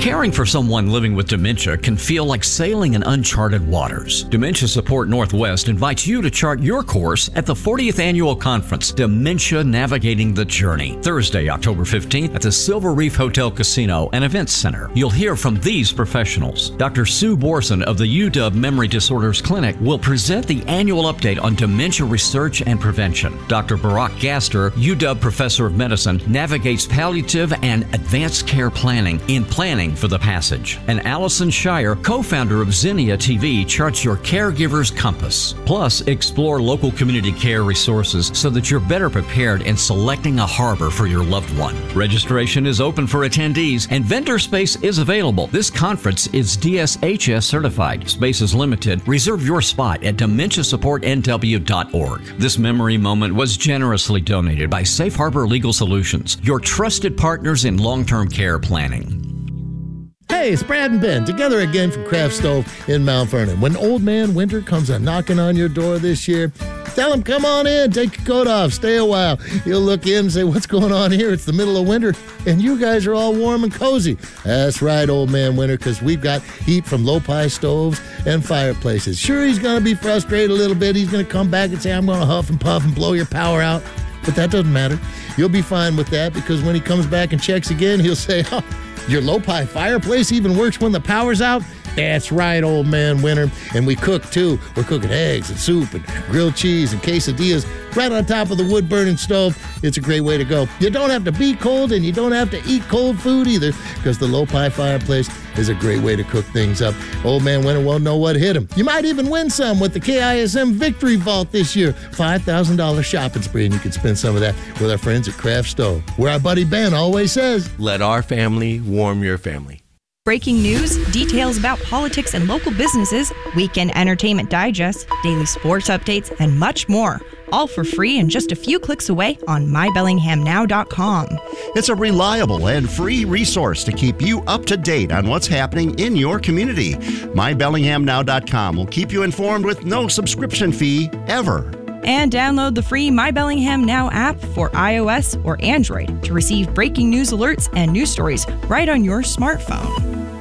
Caring for someone living with dementia can feel like sailing in uncharted waters. Dementia Support Northwest invites you to chart your course at the 40th Annual Conference, Dementia Navigating the Journey, Thursday, October 15th at the Silver Reef Hotel Casino and Events Center. You'll hear from these professionals. Dr. Sue Borson of the UW Memory Disorders Clinic will present the annual update on dementia research and prevention. Dr. Barack Gaster, UW Professor of Medicine, navigates palliative and advanced care planning in Planning for the Passage. And Allison Shire, co-founder of Zinnia TV, charts your caregiver's compass. Plus, explore local community care resources so that you're better prepared in selecting a harbor for your loved one. Registration is open for attendees and vendor space is available. This conference is DSHS certified. Space is limited. Reserve your spot at dementiasupportnw.org. This memory moment was generously donated by Safe Harbor Legal Solutions, your trusted partners in long-term care planning. Hey, it's Brad and Ben, together again from Craft Stove in Mount Vernon. When Old Man Winter comes a-knocking on your door this year, tell him, come on in, take your coat off, stay a while. He'll look in and say, what's going on here? It's the middle of winter, and you guys are all warm and cozy. That's right, Old Man Winter, because we've got heat from low-pie stoves and fireplaces. Sure, he's going to be frustrated a little bit. He's going to come back and say, I'm going to huff and puff and blow your power out. But that doesn't matter. You'll be fine with that, because when he comes back and checks again, he'll say, oh, your low-pie fireplace even works when the power's out? That's right, Old Man Winter. And we cook, too. We're cooking eggs and soup and grilled cheese and quesadillas right on top of the wood-burning stove. It's a great way to go. You don't have to be cold, and you don't have to eat cold food either, because the low-pie fireplace is a great way to cook things up. Old Man Winter won't know what hit him. You might even win some with the KISM Victory Vault this year. $5,000 shopping spree, and you can spend some of that with our friends at Craft Stove, where our buddy Ben always says, let our family warm your family. Breaking news, details about politics and local businesses, weekend entertainment digest, daily sports updates, and much more. All for free and just a few clicks away on MyBellinghamNow.com. It's a reliable and free resource to keep you up to date on what's happening in your community. MyBellinghamNow.com will keep you informed with no subscription fee ever. And download the free My Bellingham Now app for iOS or Android to receive breaking news alerts and news stories right on your smartphone.